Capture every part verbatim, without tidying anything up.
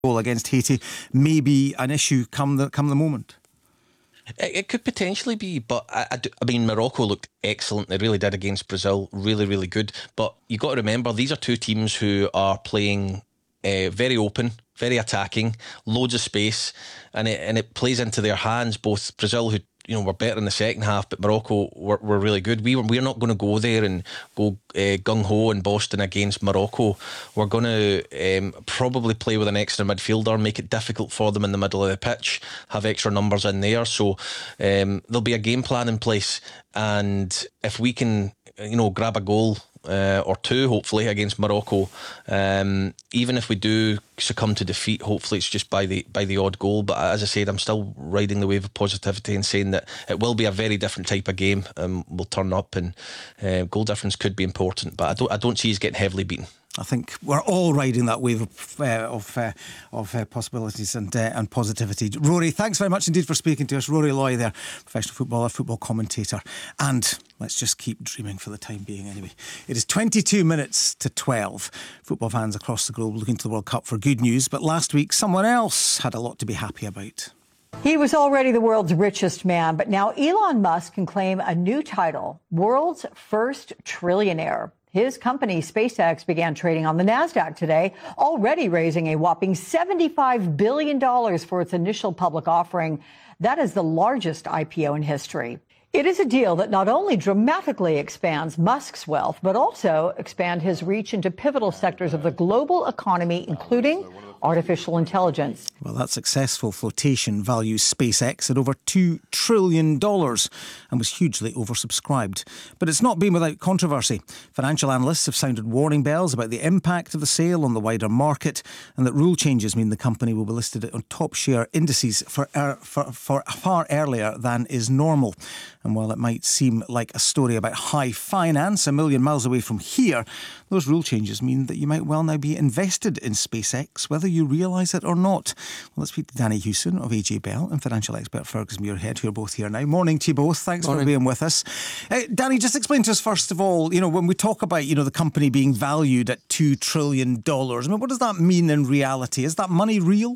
goal against Haiti may be an issue come the come the moment? It, it could potentially be, but I, I, do, I mean, Morocco looked excellent. They really did against Brazil. Really, really good. But you got to remember, these are two teams who are playing uh, very open, very attacking, loads of space, and it and it plays into their hands. Both Brazil, who you know were better in the second half, but Morocco were, were really good. We were we're not going to go there and go uh, gung ho in Boston against Morocco. We're going to um, probably play with an extra midfielder, make it difficult for them in the middle of the pitch, have extra numbers in there. So um, there'll be a game plan in place, and if we can, you know, grab a goal Uh, or two, hopefully, against Morocco. Um, even if we do succumb to defeat, hopefully it's just by the by the odd goal. But as I said, I'm still riding the wave of positivity and saying that it will be a very different type of game. Um, we'll turn up, and uh, goal difference could be important. But I don't I don't see us getting heavily beaten. I think we're all riding that wave of uh, of, uh, of uh, possibilities and uh, and positivity. Rory, thanks very much indeed for speaking to us. Rory Loy there, professional footballer, football commentator, and let's just keep dreaming for the time being anyway. It is twenty-two minutes to twelve. Football fans across the globe looking to the World Cup for good news, but last week someone else had a lot to be happy about. He was already the world's richest man, but now Elon Musk can claim a new title, world's first trillionaire. His company, SpaceX, began trading on the NASDAQ today, already raising a whopping seventy-five billion dollars for its initial public offering. That is the largest I P O in history. It is a deal that not only dramatically expands Musk's wealth, but also expand his reach into pivotal sectors of the global economy, including artificial intelligence. Well, that successful flotation values SpaceX at over two trillion dollars and was hugely oversubscribed. But it's not been without controversy. Financial analysts have sounded warning bells about the impact of the sale on the wider market, and that rule changes mean the company will be listed on top share indices for, er, for, for far earlier than is normal. And while it might seem like a story about high finance a million miles away from here, those rule changes mean that you might well now be invested in SpaceX, whether you realise it or not. Well, let's speak to Danny Hewson of A J Bell and financial expert Fergus Muirhead, who are both here now. Morning to you both. Thanks Morning. for being with us. Uh, Danny, just explain to us first of all, you know, when we talk about, you know, the company being valued at two trillion dollars, I mean, what does that mean in reality? Is that money real?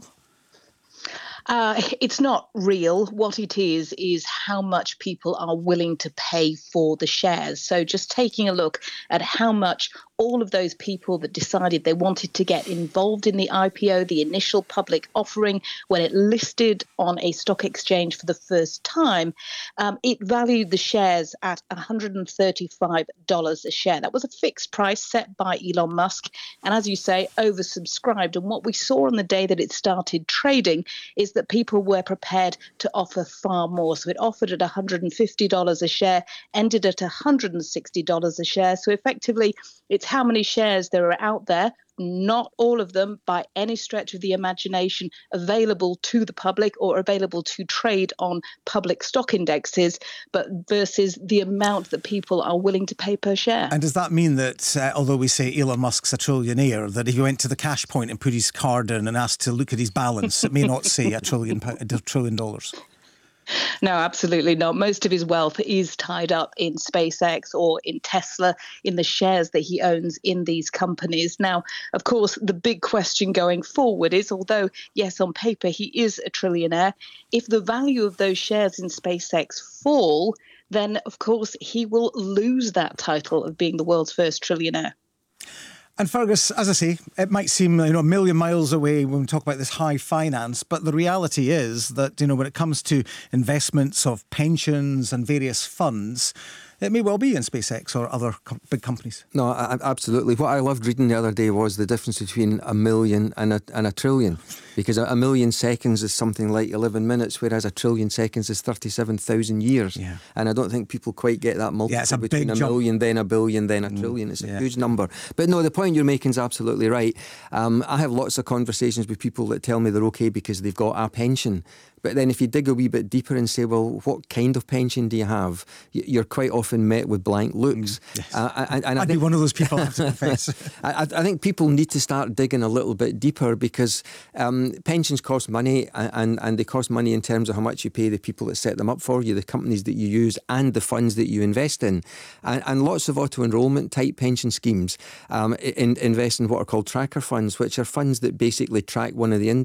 Uh, it's not real. What it is, is how much people are willing to pay for the shares. So just taking a look at how much all of those people that decided they wanted to get involved in the I P O, the initial public offering, when it listed on a stock exchange for the first time, um, it valued the shares at one hundred thirty-five dollars a share. That was a fixed price set by Elon Musk, and as you say, oversubscribed. And what we saw on the day that it started trading is that people were prepared to offer far more. So it offered at one hundred fifty dollars a share, ended at one hundred sixty dollars a share. So effectively, it's how many shares there are out there, not all of them by any stretch of the imagination available to the public or available to trade on public stock indexes, but versus the amount that people are willing to pay per share. And does that mean that, uh, although we say Elon Musk's a trillionaire, that if he went to the cash point and put his card in and asked to look at his balance, it may not say a trillion, a trillion dollars? No, absolutely not. Most of his wealth is tied up in SpaceX or in Tesla, in the shares that he owns in these companies. Now, of course, the big question going forward is, although, yes, on paper he is a trillionaire, if the value of those shares in SpaceX fall, then, of course, he will lose that title of being the world's first trillionaire. And Fergus, as I say, it might seem, you know, a million miles away when we talk about this high finance, but the reality is that, you know, when it comes to investments of pensions and various funds, it may well be in SpaceX or other com- big companies. No, I, absolutely. What I loved reading the other day was the difference between a million and a, and a trillion. Because a, a million seconds is something like eleven minutes, whereas a trillion seconds is thirty-seven thousand years. Yeah. And I don't think people quite get that multiple yeah, between a jump. million, then a billion, then a mm, trillion. It's a yeah. huge number. But no, the point you're making is absolutely right. Um, I have lots of conversations with people that tell me they're okay because they've got a pension. But then if you dig a wee bit deeper and say, well, what kind of pension do you have? You're quite often often met with blank looks. Yes. Uh, and, and I I'd think, be one of those people, I have to confess. I, I think people need to start digging a little bit deeper, because um, pensions cost money, and, and they cost money in terms of how much you pay the people that set them up for you, the companies that you use, and the funds that you invest in. And, and lots of auto-enrolment type pension schemes um, in, invest in what are called tracker funds, which are funds that basically track one of the index